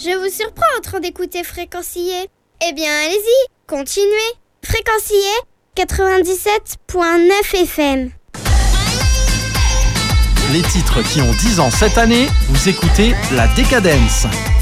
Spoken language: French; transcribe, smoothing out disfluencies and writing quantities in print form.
Je vous surprends en train d'écouter Fréquencier. Eh bien, allez-y, continuez. Fréquencier 97.9 FM. Les titres qui ont 10 ans cette année, vous écoutez La Décadence.